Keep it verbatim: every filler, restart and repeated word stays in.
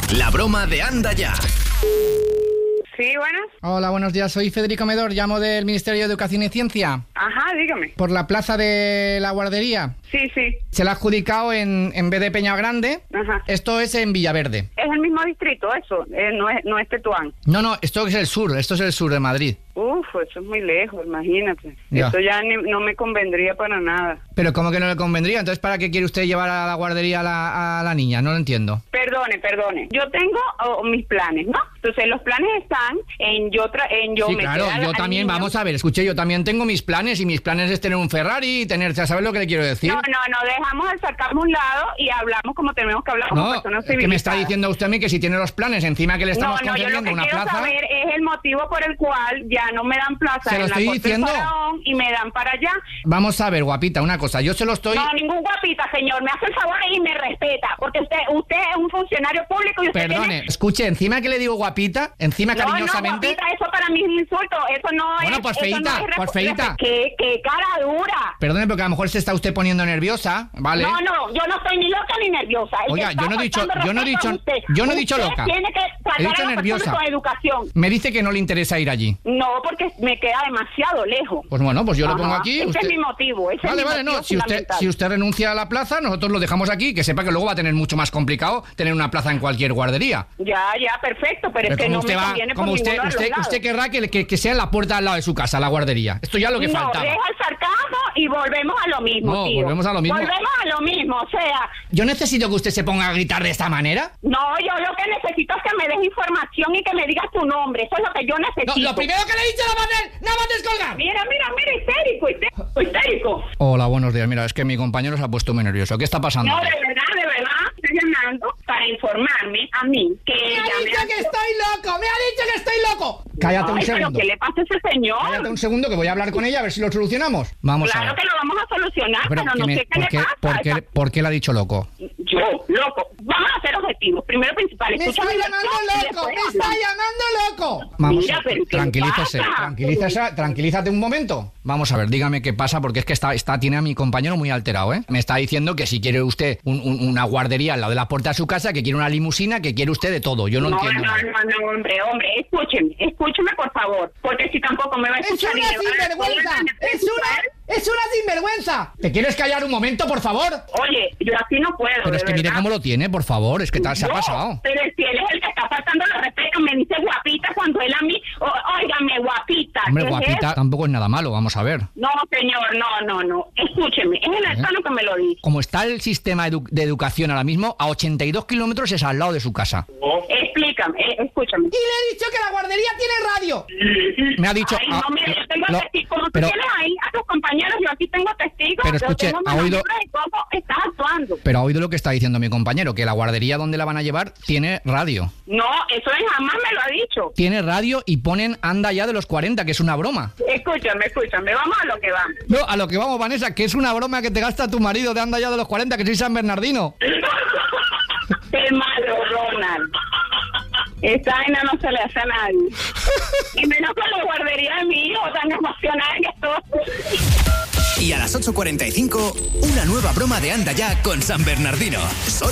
La broma de Anda Ya. Sí, buenas. Hola, buenos días. Soy Federico Medor, llamo del Ministerio de Educación y Ciencia. Ajá, dígame. Por la plaza de la guardería. Sí, sí. Se la ha adjudicado en, en vez de Peña Grande. Ajá. Esto es en Villaverde. Es el mismo distrito, eso. Eh, no es, no es Tetuán. No, no, esto es el sur. Esto es el sur de Madrid. Uf, eso es muy lejos, imagínate. Ya. Eso ya ni, no me convendría para nada. Pero ¿cómo que no le convendría? Entonces, ¿para qué quiere usted llevar a la guardería a la, a la niña? No lo entiendo. Perdone, perdone. Yo tengo oh, mis planes, ¿no? Entonces, los planes están en yo, tra en yo Sí, meter claro, al- yo al también, niño. vamos a ver, escuché, yo también tengo mis planes y mis planes es tener un Ferrari y tener, ¿sabes lo que le quiero decir? No, no, no, dejamos de sacarme un lado y hablamos como tenemos que hablar como No, personas es que me está civilizadas. diciendo usted a mí que si tiene los planes encima que le estamos No, no, yo lo concediendo que una quiero plaza... saber es el motivo por el cual ya no me dan plaza Se lo en la estoy Corte del diciendo. Faraón y me dan para allá. Vamos a ver, guapita, una cosa, yo se lo estoy... No, ningún guapita, señor. Me hace el favor y me respeta. Porque usted usted es un funcionario público y usted Perdone, tiene... escuche, encima que le digo guapita, encima No, no, cariñosamente... guapita, eso para mí es un insulto. Eso no Bueno, es... pues eso feíta, no es pues resp- feíta. ¿Qué, qué cara dura. Perdone, porque a lo mejor se está usted poniendo nerviosa, ¿vale? No, no, yo no estoy ni loca ni nerviosa. El Oiga, que está yo no he dicho- faltando yo no he respeto dicho- es usted. yo no he dicho Usted loca. tiene que tratar He dicho a las nerviosa. personas con educación. Me dice que no le interesa ir allí. No, porque me queda demasiado lejos. Pues bueno, pues yo lo Ajá. pongo aquí. Ese usted- es mi motivo. Ese Vale, es mi vale, motivo no. Si usted, fundamental. si usted renuncia a la plaza, nosotros lo dejamos aquí. Que sepa que luego va a tener mucho más complicado tener una plaza en cualquier guardería. Ya, ya, perfecto, pero, Pero es que como no usted me va, conviene por como usted, ninguno de los usted, lados. usted querrá que, que, que sea en la puerta al lado de su casa, la guardería. Esto ya es lo que no, faltaba. deja el sarcasmo y volvemos a lo mismo, No, tío. volvemos a lo mismo. Volvemos a lo mismo, o sea... Yo necesito que usted se ponga a gritar de esta manera. No, yo lo que necesito es que me des información y que me digas tu nombre. Eso es lo que yo No, necesito. lo primero que le he dicho no va a hacer, no va a descolgar. Mira, mira, mira, histérico, histérico, histérico. Hola, buenos días. Mira, es que mi compañero se ha puesto muy nervioso. ¿Qué está pasando? No, de verdad, de verdad, estoy llamando para informarme a mí que ¡Me ella ha me dicho ha- que estoy loco! ¡Me ha dicho que estoy loco! Cállate un Ay, pero segundo. ¿qué le pasa a ese señor? Cállate un segundo que voy a hablar con ella a ver si lo solucionamos. Vamos a Claro ver. que lo vamos a solucionar, pero, Pero, no que me- sé qué ¿por, le qué, pasa. por, qué, Esa- ¿Por qué le ha dicho loco? Yo, loco. Vamos a ser objetivos. Primero principal, ¡Me escucha está mi llamando versión y loco! después ¡Me está hablamos. llamando loco! Vamos Mira, a ver, pero ¿qué le tranquilícese, pasa? tranquilícese, tranquilízate un momento. Vamos a ver, dígame qué pasa, porque es que está, está, tiene a mi compañero muy alterado, ¿eh? Me está diciendo que si quiere usted un- un- una guardería al lado de la puerta de su casa, que quiere una limusina, que quiere usted de todo. Yo no, No, entiendo. no, nada. no, no, hombre, hombre, escúcheme, escúcheme por favor, porque si tampoco me va a ¡Es escuchar una y me va a- sinvergüenza! me va a ¡Es una, es una sinvergüenza! ¿Te quieres callar un momento, por favor? Oye, yo así no puedo. Pero es de que mire verdad. cómo lo tiene, por favor. Es que tal se ha No, pasado. Pero si él es el que está faltando el respeto, me dice guapita cuando él a mí, o- óigame, guapita. Hombre, ¿qué es guapita, eso? tampoco es nada malo, vamos a ver. No, señor, no, no, no. Escúcheme, es el hermano que me lo dice. Como está el sistema edu- de educación ahora mismo, a ochenta y dos kilómetros es al lado de su casa. Explícame, eh, escúchame. Y le he dicho que la guardería tiene radio. Me ha dicho... Ay, no, ah, mira, yo tengo lo- testigos. Como tú pero, tienes ahí a tus compañeros, yo aquí tengo testigos. Pero yo escuche, tengo ha oído- manobras de cómo estás actuando. pero ha oído lo que está diciendo mi compañero, que la guardería donde la van a llevar tiene radio. No, eso él jamás me lo ha dicho. Tiene radio y ponen Anda Ya de los cuarenta, que es una broma. Escúchame, escúchame, vamos a lo que vamos. No, a lo que vamos, Vanessa, que es una broma que te gasta tu marido de Anda Ya de los cuarenta, que soy San Bernardino. Qué malo, Ronald. Esa vaina no se le hace a nadie. Y menos con la guardería de mi hijo, tan emocionada que estoy. Y a las ocho cuarenta y cinco, una nueva broma de Anda Ya con San Bernardino.